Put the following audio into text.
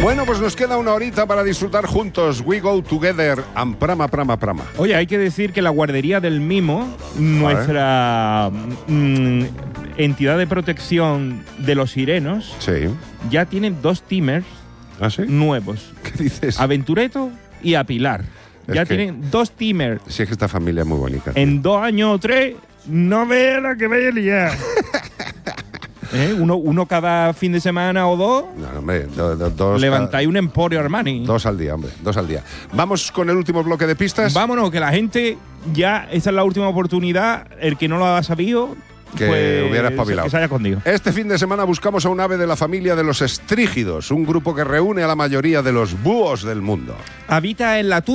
Bueno, pues nos queda una horita para disfrutar juntos. We go together and prama. Oye, hay que decir que la guardería del Mimo, nuestra entidad de protección de los sirenos, Sí. ya tienen 2 timers ¿Ah, sí? nuevos. ¿Qué dices? A Ventureto y a Pilar. Es Ya que- tienen 2 timers. Sí, es que esta familia es muy bonita. En 2 años o 3, no veas la que vaya a liar. Uno cada fin de semana o 2, No, hombre, dos. levantáis un Emporio Armani. 2 al día, hombre. 2 al día. Vamos con el último bloque de pistas. Vámonos, que la gente ya, esta es la última oportunidad. El que no lo ha sabido, Que pues, hubiera espabilado. que se haya escondido. Este fin de semana buscamos a un ave de la familia de los estrígidos, un grupo que reúne a la mayoría de los búhos del mundo. Habita en la tundra